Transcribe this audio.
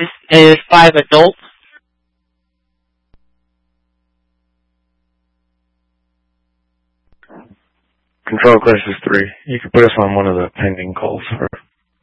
is 5 adults. Control Crisis 3. You can put us on one of the pending calls for